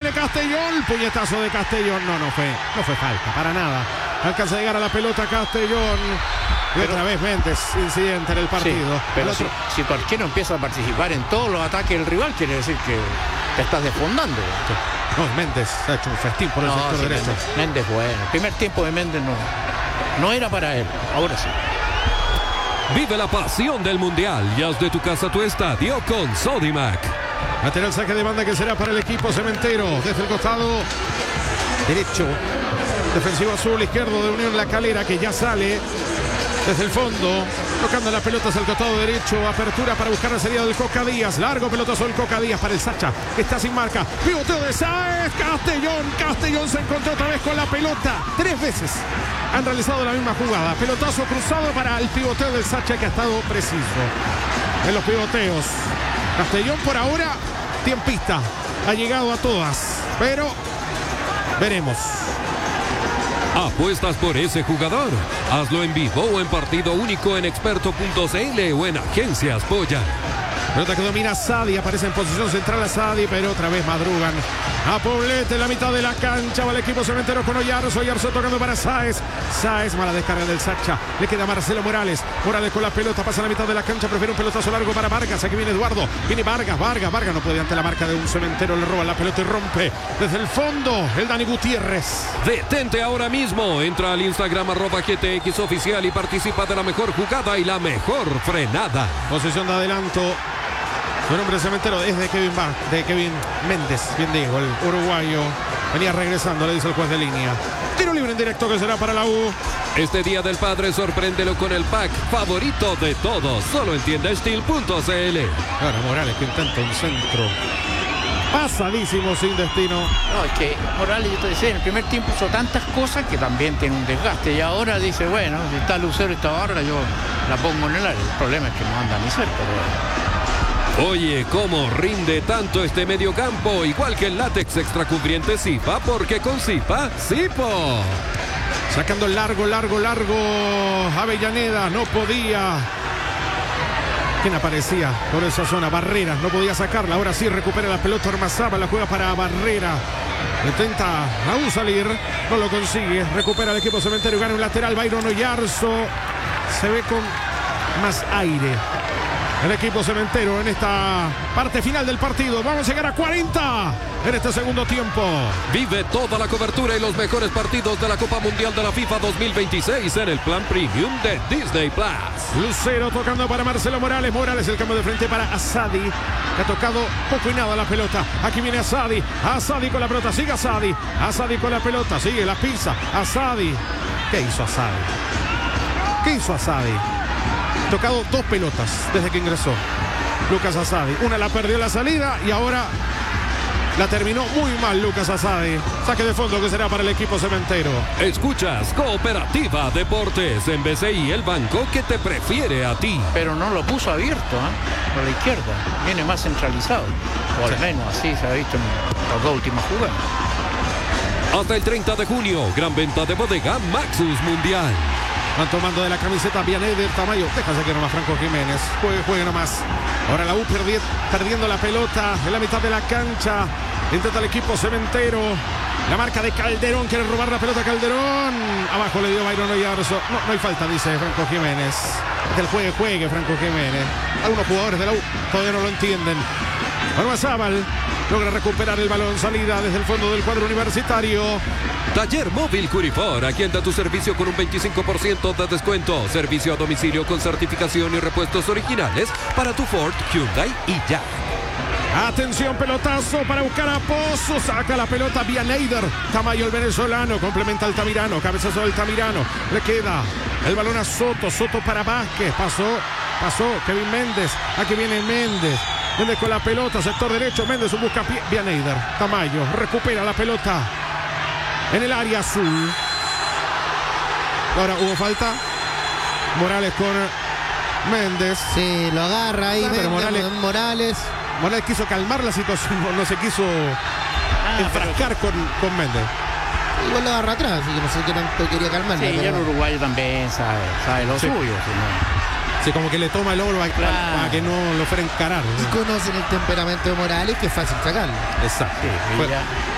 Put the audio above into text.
de Castellón. Puñetazo de Castellón. No fue falta, para nada. Alcanza a llegar a la pelota Castellón. Y otra vez Méndez, incidente en el partido. Sí, pero si tu arquero empieza a participar en todos los ataques del rival, quiere decir que te estás desfondando. No, Méndez ha hecho un festín por el sector derecho. Méndez, bueno. El primer tiempo de Méndez no era para él. Ahora sí. Vive la pasión del Mundial y haz de tu casa tu estadio con Sodimac. Lateral saque de banda que será para el equipo cementero. Desde el costado derecho. Defensivo azul izquierdo de Unión La Calera, que ya sale desde el fondo, tocando las pelotas al costado derecho. Apertura para buscar la salida del Coca Díaz. Largo pelotazo del Coca Díaz para el Sacha, que está sin marca. Pivoteo de Sáez. Castellón se encontró otra vez con la pelota. 3 veces han realizado la misma jugada. Pelotazo cruzado para el pivoteo del Sacha, que ha estado preciso en los pivoteos. Castellón por ahora tiempista, ha llegado a todas, pero veremos. ¿Apuestas por ese jugador? Hazlo en vivo o en partido único en experto.cl o en Agencias Polla. Pelota que domina Sadi, aparece en posición central a Sadi, pero otra vez madrugan a Poblete en la mitad de la cancha. Va el equipo cementero con Oyarzo tocando para Sáez. Mala descarga del Sacha, le queda Marcelo Morales con la pelota, pasa a la mitad de la cancha, prefiere un pelotazo largo para Vargas. Aquí viene Eduardo, viene Vargas no puede ante la marca de un cementero, le roba la pelota y rompe desde el fondo el Dani Gutiérrez. Detente ahora mismo, entra al Instagram @GTX oficial y participa de la mejor jugada y la mejor frenada. Posición de adelanto. Su nombre cementero es de Kevin Méndez, bien digo, el uruguayo. Venía regresando, le dice el juez de línea. Tiro libre en directo que será para la U. Este Día del Padre sorpréndelo con el pack favorito de todos. Solo en tiendastil.cl. Ahora Morales que intenta un centro pasadísimo, sin destino. No, es que Morales, yo te decía, en el primer tiempo hizo tantas cosas que también tiene un desgaste. Y ahora dice, bueno, si está Lucero y está Barra, yo la pongo en el área. El problema es que no anda ni cerca, pero... Oye, ¿cómo rinde tanto este mediocampo? Igual que el látex extra cubriente Zipa, porque con Zipa, Zipo. Sacando largo. Avellaneda no podía. ¿Quién aparecía por esa zona? Barreras, no podía sacarla. Ahora sí recupera la pelota Ormazábal, la juega para Barrera. Intenta aún salir, no lo consigue. Recupera el equipo cementero y gana un lateral. Byron Oyarzo se ve con más aire el equipo cementero en esta parte final del partido. Vamos a llegar a 40 en este segundo tiempo. Vive toda la cobertura y los mejores partidos de la Copa Mundial de la FIFA 2026 en el plan premium de Disney Plus. Lucero tocando para Marcelo Morales. Morales el cambio de frente para Asadi, que ha tocado poco y nada la pelota. Aquí viene Asadi con la pelota. Sigue Asadi con la pelota. Sigue la pisa. Asadi. ¿Qué hizo Asadi? Tocado 2 pelotas desde que ingresó Lucas Asadi. Una la perdió la salida y ahora la terminó muy mal Lucas Asadi. Saque de fondo que será para el equipo cementero. Escuchas Cooperativa Deportes en BCI, el banco que te prefiere a ti. Pero no lo puso abierto, por la izquierda. Viene más centralizado. O al menos así se ha visto en las 2 últimas jugadas. Hasta el 30 de junio, gran venta de bodega Maxus Mundial. Van tomando de la camiseta Vianey del Tamayo. Déjase que nomás Franco Jiménez. Juegue nomás. Ahora la U perdiendo la pelota en la mitad de la cancha. Intenta el equipo cementero. La marca de Calderón. Quiere robar la pelota Calderón. Abajo le dio Byron Oyarzo. No hay falta, dice Franco Jiménez. Que el juegue Franco Jiménez. Algunos jugadores de la U todavía no lo entienden. Ormazábal logra recuperar el balón. Salida desde el fondo del cuadro universitario. Taller Móvil Curifor, aquí anda tu servicio con un 25% de descuento. Servicio a domicilio con certificación y repuestos originales para tu Ford, Hyundai y Jack. Atención, pelotazo para buscar a Pozo. Saca la pelota Vianeyder. Tamayo el venezolano. Complementa al Tamirano. Cabezazo del Tamirano. Le queda el balón a Soto. Soto para Vázquez. Pasó Kevin Méndez. Aquí viene Méndez con la pelota. Sector derecho. Méndez busca Vianeyder. Tamayo recupera la pelota en el área azul. Ahora hubo falta. Morales con Méndez. Sí, lo agarra ahí. Pero Morales quiso calmar la situación, no se quiso enfrascar con Méndez. Igual lo agarra atrás, así que no sé qué tanto quería calmarla. Sí, ya el uruguayo también sabe lo suyo. Sí, como que le toma el oro para que no lo fuera a encarar. Y conocen el temperamento de Morales, que es fácil sacarlo. Exacto. Sí,